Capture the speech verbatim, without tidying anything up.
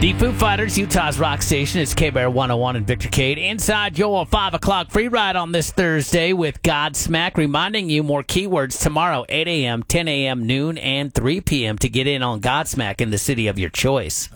The Foo Fighters, Utah's rock station. It's K-Bear one oh one and Victor Cade. Inside your five o'clock free ride on this Thursday with Godsmack, reminding you more keywords tomorrow, eight a.m., ten a.m., noon, and three p.m. to get in on Godsmack in the city of your choice.